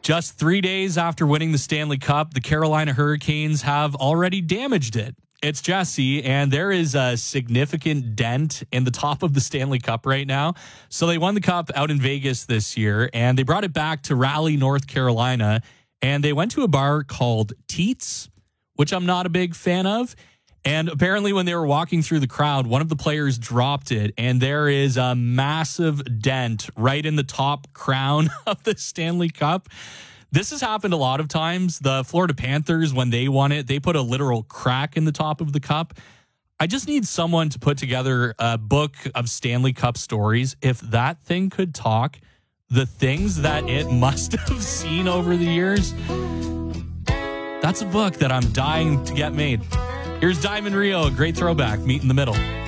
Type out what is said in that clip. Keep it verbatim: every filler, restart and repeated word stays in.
Just three days after winning the Stanley Cup, the Carolina Hurricanes have already damaged it. It's Jesse, and there is a significant dent in the top of the Stanley Cup right now. So they won the Cup out in Vegas this year, and they brought it back to Raleigh, North Carolina, and they went to a bar called Teats, which I'm not a big fan of. And apparently when they were walking through the crowd, one of the players dropped it, and there is a massive dent right in the top crown of the Stanley Cup. This has happened a lot of times. The Florida Panthers, when they won it, they put a literal crack in the top of the cup. I just need someone to put together a book of Stanley Cup stories. If that thing could talk, the things that it must have seen over the years, that's a book that I'm dying to get made. Here's Diamond Rio, a great throwback, Meet in the Middle.